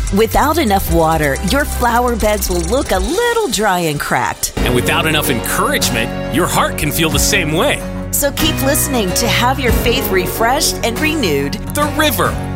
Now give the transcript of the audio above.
Without enough water, your flower beds will look a little dry and cracked. And without enough encouragement, your heart can feel the same way. So keep listening to have your faith refreshed and renewed. The River,